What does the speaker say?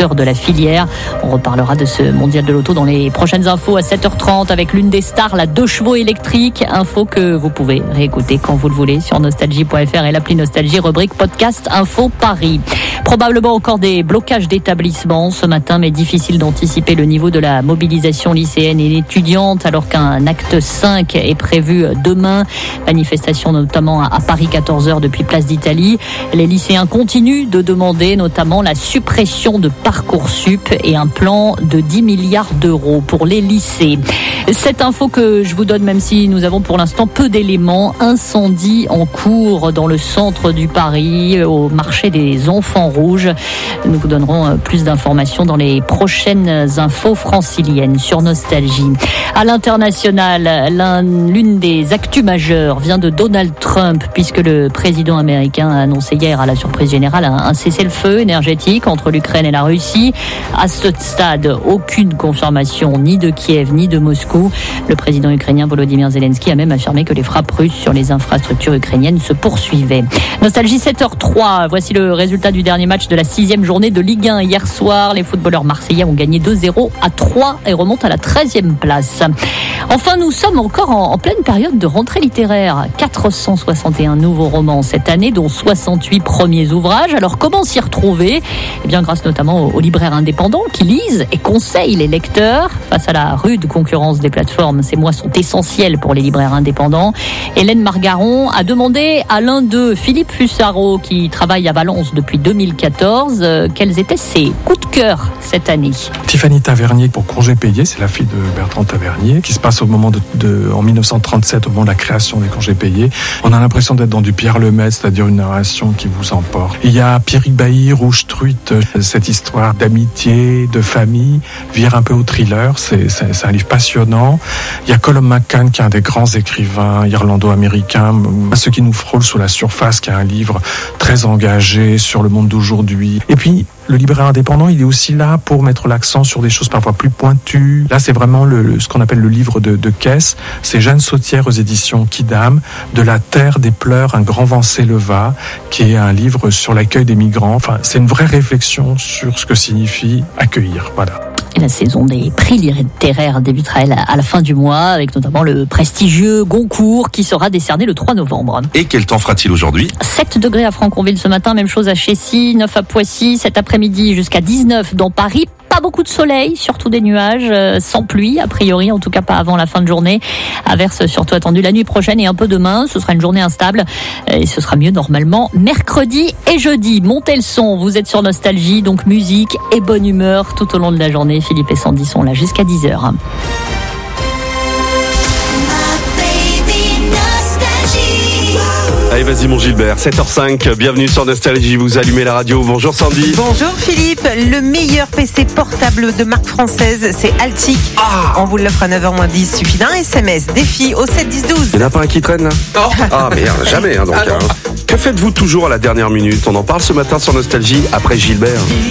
acteurs de la filière. On reparlera de ce mondial de l'auto dans les prochaines infos à 7h30 avec l'une des stars, la 2 chevaux électrique. Info que vous pouvez réécouter quand vous le voulez sur nostalgie.fr et l'appli Nostalgie, rubrique podcast Info Paris. Probablement encore des blocages d'établissements ce matin, mais difficile d'anticiper le niveau de la mobilisation lycéenne et étudiante alors qu'un acte 5 est prévu demain. Manifestation notamment à Paris 14h depuis Place d'Italie. Les lycéens continuent de demander notamment la suppression de Parcoursup et un plan de 10 milliards d'euros pour les lycées. Cette info que je vous donne, même si nous avons pour l'instant peu d'éléments, incendie en cours dans le centre du Paris, au marché des Enfants Rouges. Nous vous donnerons plus d'informations dans les prochaines infos franciliennes sur Nostalgie. À l'international, l'une des actus majeures vient de Donald Trump, puisque le président américain a annoncé hier à la surprise générale un cessez-le-feu énergétique entre l'Ukraine et la Russie. À ce stade, aucune confirmation ni de Kiev ni de Moscou. Le président ukrainien Volodymyr Zelensky a même affirmé que les frappes russes sur les infrastructures ukrainiennes se poursuivaient. Nostalgie 7h03, voici le résultat du dernier match de la 6e journée de Ligue 1. Hier soir, les footballeurs marseillais ont gagné 2-0 à 3 et remontent à la 13e place. Enfin, nous sommes encore en pleine période de rentrée littéraire. 461 nouveaux romans cette année, dont 68 premiers ouvrages. Alors comment s'y retrouver ? Eh bien, grâce notamment aux libraires indépendants qui lisent et conseillent les lecteurs. Face à la rude concurrence des plateformes, ces mois sont essentiels pour les libraires indépendants. Hélène Margaron a demandé à l'un d'eux, Philippe Fussaro, qui travaille à Valence depuis 2014, quels étaient ses coups de cœur cette année. Tiffany Tavernier pour Congé payé, c'est la fille de Bertrand Tavernier, qui se passe au moment en 1937, au moment de la création des congés payés. On a l'impression d'être dans du Pierre Lemaitre, c'est-à-dire une narration qui vous emporte. Il y a Pierrick Bailly, Rouge Truite, cette histoire d'amitié, de famille, vire un peu au thriller, c'est un livre passionnant. Il y a Colum McCann, qui est un des grands écrivains irlando-américains, Ceux qui nous frôlent sous la surface, qui est un livre très engagé sur le monde d'aujourd'hui. Et puis, le libraire indépendant, il est aussi là pour mettre l'accent sur des choses parfois plus pointues. Là, c'est vraiment ce qu'on appelle le livre de caisse. C'est Jeanne Sautière aux éditions Quidam, De la terre des pleurs, un grand vent s'éleva, qui est un livre sur l'accueil des migrants. Enfin, c'est une vraie réflexion sur ce que signifie accueillir. Voilà. Et la saison des prix littéraires débutera à la fin du mois, avec notamment le prestigieux Goncourt qui sera décerné le 3 novembre. Et quel temps fera-t-il aujourd'hui ? 7 degrés à Franconville ce matin, même chose à Chécy, 9 à Poissy, cet après-midi jusqu'à 19 dans Paris. Pas beaucoup de soleil, surtout des nuages, sans pluie, a priori, en tout cas pas avant la fin de journée. Averse surtout attendue la nuit prochaine et un peu demain. Ce sera une journée instable et ce sera mieux normalement mercredi et jeudi. Montez le son, vous êtes sur Nostalgie, donc musique et bonne humeur tout au long de la journée. Philippe et Sandy sont là jusqu'à 10h. Allez, vas-y mon Gilbert, 7h05, bienvenue sur Nostalgie, vous allumez la radio. Bonjour Sandy. Bonjour Philippe, le meilleur PC portable de marque française, c'est Altic. On vous l'offre à 9h-10, suffit d'un SMS, défi au 7-10-12. Il n'y en a pas un qui traîne là ? Non. Ah merde, jamais donc. Que faites-vous toujours à la dernière minute ? On en parle ce matin sur Nostalgie après Gilbert.